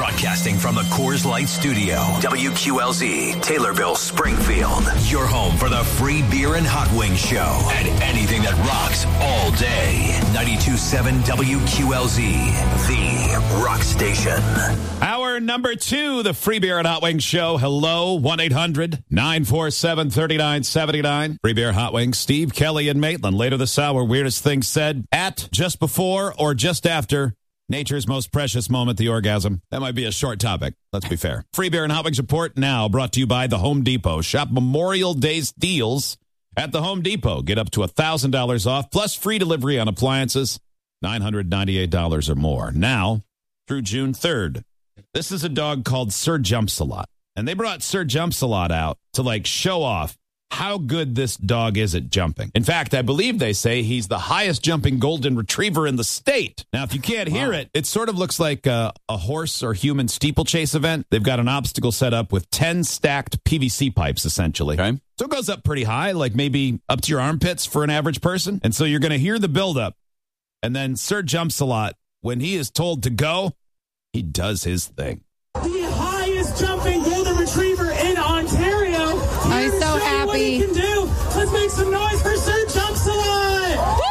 Broadcasting from the Coors Light Studio, WQLZ, Taylorville, Springfield. Your home for the free beer and hot wings show and anything that rocks all day. 92.7 WQLZ, the rock station. Hour number 2, the free beer and hot wings show. Hello, 1-800-947-3979. Free beer, hot wings, Steve, Kelly, and Maitland. Later this hour, weirdest things said at, just before, or just after nature's most precious moment, the orgasm. That might be a short topic. Let's be fair. Free beer and hot wings report now brought to you by the Home Depot. Shop Memorial Day's deals at the Home Depot. Get up to $1,000 off plus free delivery on appliances, $998 or more. Now through June 3rd. This is a dog called Sir Jumps-A-Lot. And they brought Sir Jumps-A-Lot out to show off how good this dog is at jumping. In fact, I believe they say he's the highest jumping golden retriever in the state. Now, if you can't hear it, it sort of looks like a horse or human steeplechase event. They've got an obstacle set up with 10 stacked PVC pipes, essentially. Okay. So it goes up pretty high, like maybe up to your armpits for an average person. And so you're going to hear the buildup. And then Sir Jumps-A-Lot, when he is told to go, he does his thing. The highest jumping golden retriever in Ontario. I'm so happy. What he can do. Let's make some noise for Sir Jumps-A-Lot.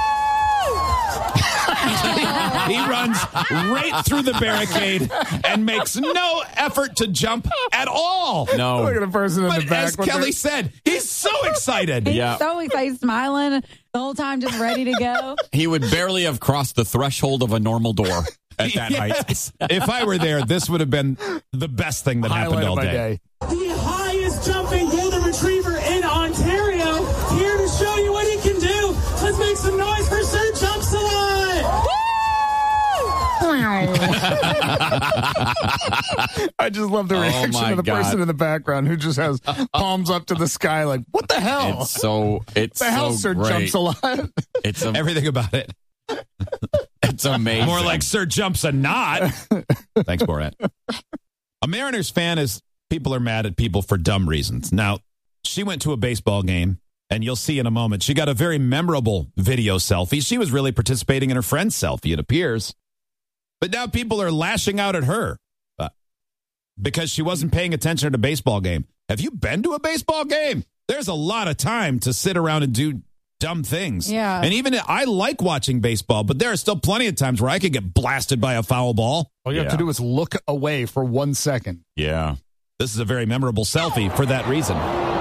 He runs right through the barricade and makes no effort to jump at all. No. Look at the person in the back. As Kelly said, he's so excited. He's so excited, smiling the whole time, just ready to go. He would barely have crossed the threshold of a normal door at that height. If I were there, this would have been the best thing that happened all day. The highest jumping golden retriever in Ontario. Here to show you what he can do. Let's make some noise for Sir Jumps-A-Lot. I just love the reaction of the person in the background who just has palms up to the sky like, what the hell? It's so Sir great. Jumps-A-Lot. It's everything about it. It's amazing. More like Sir Jumps-A-Not. Thanks, Borat. A Mariners fan is people are mad at people for dumb reasons. Now, she went to a baseball game, and you'll see in a moment, she got a very memorable video selfie. She was really participating in her friend's selfie, it appears. But now people are lashing out at her because she wasn't paying attention at a baseball game. Have you been to a baseball game? There's a lot of time to sit around and do dumb things. Yeah. And even I like watching baseball, but there are still plenty of times where I could get blasted by a foul ball. All you have to do is look away for 1 second. Yeah. This is a very memorable selfie for that reason.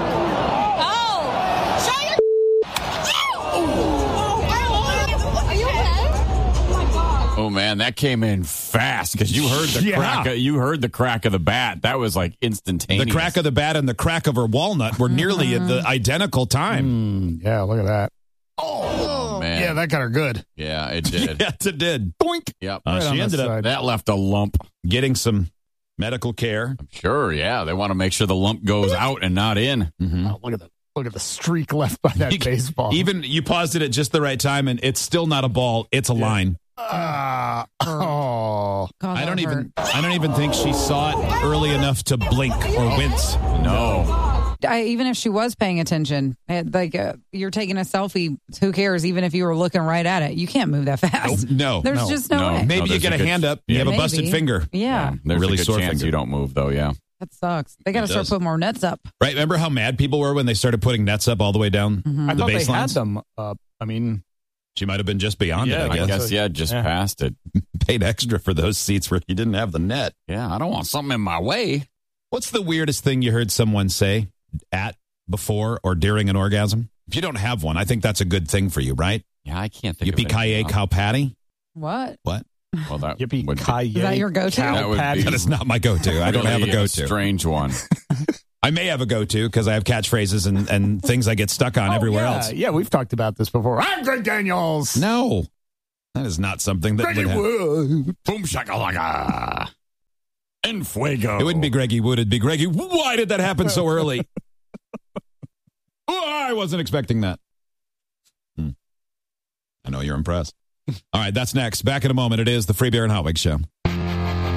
Oh man, that came in fast because you heard the crack. You heard the crack of the bat. That was like instantaneous. The crack of the bat and the crack of her walnut were nearly at the identical time. Yeah, look at that. Oh man, yeah, that got her good. Yeah, it did. Yes, it did. Boink. Yep. She ended up that left a lump. Getting some medical care. I'm sure. Yeah, they want to make sure the lump goes out and not in. Mm-hmm. Oh, look at the streak left by that baseball. Even you paused it at just the right time, and it's still not a ball; it's a line. Oh. I don't even think she saw it early enough to blink or wince. No. Even if she was paying attention, you're taking a selfie, who cares? Even if you were looking right at it, you can't move that fast. No. There's just no way. Maybe you get a hand up, you have a busted finger. Yeah. There's really a good sore chance finger. you don't move, though, yeah. That sucks. They got to start putting more nets up. Right, remember how mad people were when they started putting nets up all the way down I the thought they baselines? had them up. I mean, she might have been just beyond it, I guess. Just past it. Paid extra for those seats where you didn't have the net. Yeah, I don't want something in my way. What's the weirdest thing you heard someone say at, before, or during an orgasm? If you don't have one, I think that's a good thing for you, right? Yeah, I can't think of it. Yippee-ki-yay, cow patty? What? What? Well, that yippee-ki-yay. Is that your go-to? That is not my go-to. I don't have a go-to. Strange one. I may have a go-to because I have catchphrases and things I get stuck on everywhere else. Yeah, we've talked about this before. I'm Greg Daniels. No, that is not something that would happen. Boom shakalaka. En fuego. It wouldn't be Greggy Wood. It'd be Greggy. Why did that happen so early? I wasn't expecting that. I know you're impressed. All right, that's next. Back in a moment. It is the Free Beer and Hot Wings Show.